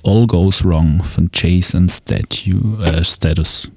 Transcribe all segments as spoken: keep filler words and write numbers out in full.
All Goes Wrong von Jason Statue, äh, Status.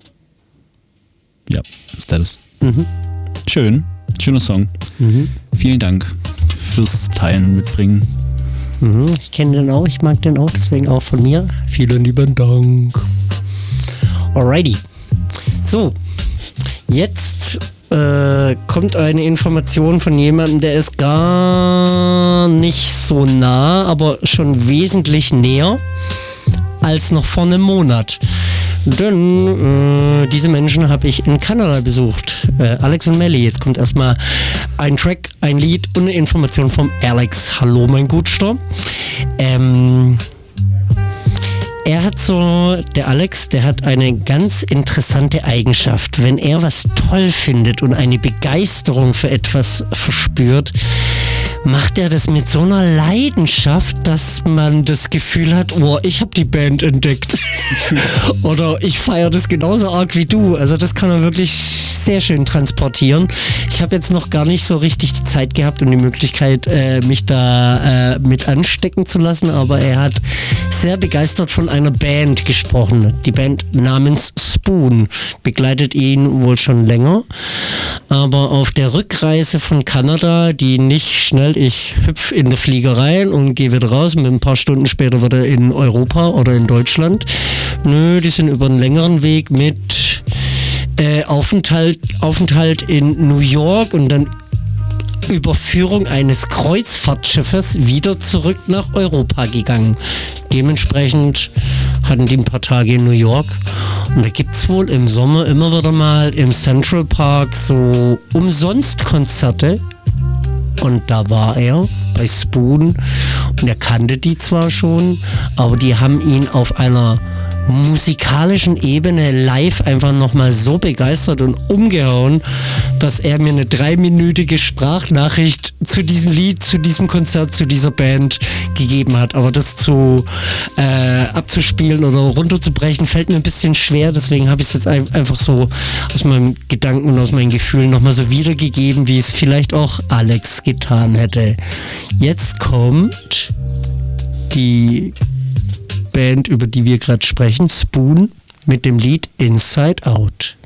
Ja, Status. Mhm. Schön, schöner Song. Mhm. Vielen Dank fürs Teilen und Mitbringen. Mhm. Ich kenne den auch, ich mag den auch, deswegen auch von mir. Vielen lieben Dank. Alrighty. So, jetzt äh, kommt eine Information von jemandem, der ist gar nicht so nah, aber schon wesentlich näher als noch vor einem Monat. Denn äh, diese Menschen habe ich in Kanada besucht. Äh, Alex und Melly. Jetzt kommt erstmal ein Track, ein Lied und eine Information vom Alex. Hallo, mein Gutster. Ähm, er hat so, der Alex, der hat eine ganz interessante Eigenschaft. Wenn er was toll findet und eine Begeisterung für etwas verspürt, macht er das mit so einer Leidenschaft, dass man das Gefühl hat, oh, ich habe die Band entdeckt. Oder ich feiere das genauso arg wie du. Also das kann er wirklich sehr schön transportieren. Ich habe jetzt noch gar nicht so richtig die Zeit gehabt und die Möglichkeit, äh, mich da äh, mit anstecken zu lassen, aber er hat sehr begeistert von einer Band gesprochen. Die Band namens Spoon begleitet ihn wohl schon länger. Aber auf der Rückreise von Kanada, die nicht schnell, ich hüpf in den Flieger rein und gehe wieder raus, mit ein paar Stunden später wieder in Europa oder in Deutschland. Nö, die sind über einen längeren Weg mit äh, Aufenthalt, Aufenthalt in New York und dann Überführung eines Kreuzfahrtschiffes wieder zurück nach Europa gegangen. Dementsprechend hatten die ein paar Tage in New York und da gibt es wohl im Sommer immer wieder mal im Central Park so umsonst Konzerte und da war er bei Spoon und er kannte die zwar schon, aber die haben ihn auf einer musikalischen Ebene live einfach nochmal so begeistert und umgehauen, dass er mir eine dreiminütige Sprachnachricht zu diesem Lied, zu diesem Konzert, zu dieser Band gegeben hat. Aber das zu äh, abzuspielen oder runterzubrechen, fällt mir ein bisschen schwer. Deswegen habe ich es jetzt ein, einfach so aus meinem Gedanken und aus meinen Gefühlen nochmal so wiedergegeben, wie es vielleicht auch Alex getan hätte. Jetzt kommt die Band, über die wir gerade sprechen, Spoon, mit dem Lied Inside Out.